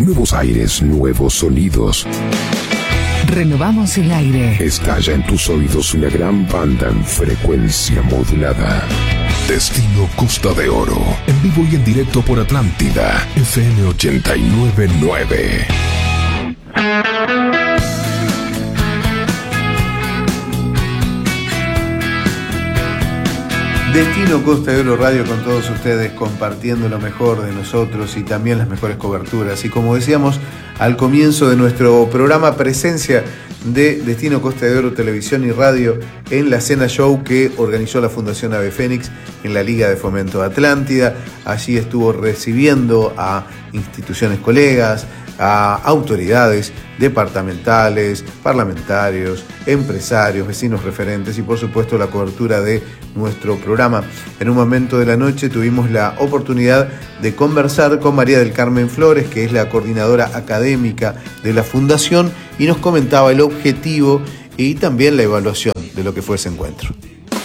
Nuevos aires, nuevos sonidos. Renovamos el aire. Estalla en tus oídos una gran banda en frecuencia modulada. Destino Costa de Oro. En vivo y en directo por Atlántida. FM 89.9. Destino Costa de Oro Radio con todos ustedes, compartiendo lo mejor de nosotros y también las mejores coberturas. Y como decíamos al comienzo de nuestro programa, presencia de Destino Costa de Oro Televisión y Radio en la Cena Show que organizó la Fundación Ave Fénix en la Liga de Fomento de Atlántida. Allí estuvo recibiendo a instituciones colegas, a autoridades departamentales, parlamentarios, empresarios, vecinos referentes y por supuesto la cobertura de nuestro programa. En un momento de la noche tuvimos la oportunidad de conversar con María del Carmen Flores, que es la coordinadora académica de la Fundación, y nos comentaba el objetivo y también la evaluación de lo que fue ese encuentro.